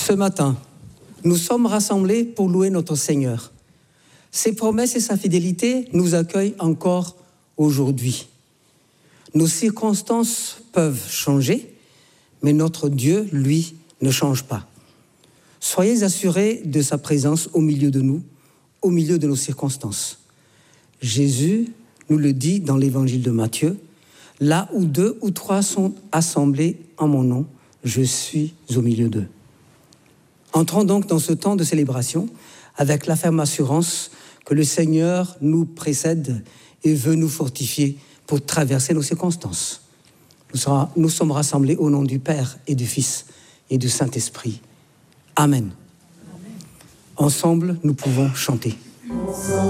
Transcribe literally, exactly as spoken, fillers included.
Ce matin, nous sommes rassemblés pour louer notre Seigneur. Ses promesses et sa fidélité nous accueillent encore aujourd'hui. Nos circonstances peuvent changer, mais notre Dieu, lui, ne change pas. Soyez assurés de sa présence au milieu de nous, au milieu de nos circonstances. Jésus nous le dit dans l'évangile de Matthieu, « Là où deux ou trois sont assemblés en mon nom, je suis au milieu d'eux. » Entrons donc dans ce temps de célébration avec la ferme assurance que le Seigneur nous précède et veut nous fortifier pour traverser nos circonstances. Nous, sera, nous sommes rassemblés au nom du Père et du Fils et du Saint-Esprit. Amen. Amen. Ensemble, nous pouvons chanter.